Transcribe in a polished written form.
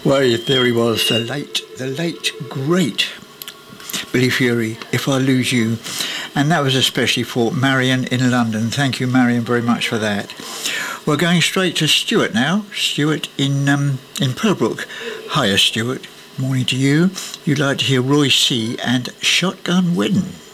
Well, there he was, the late, great Billy Fury, If I Lose You. And that was especially for Marion in London. Thank you, Marion, very much for that. We're going straight to Stuart now. Stuart in Pembroke. Hiya, Stuart. Morning to you. You'd like to hear Roy C. and Shotgun Wedding.